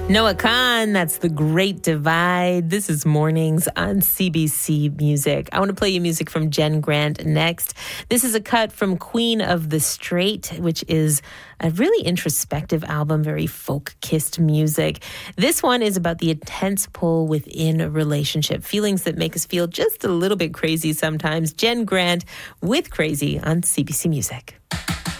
Noah Khan, that's The Great Divide. This is Mornings on CBC Music. I want to play you music from Jen Grant next. This is a cut from Queen of the Straight, which is a really introspective album, very folk-kissed music. This one is about the intense pull within a relationship, feelings that make us feel just a little bit crazy sometimes. Jen Grant with Crazy on CBC Music.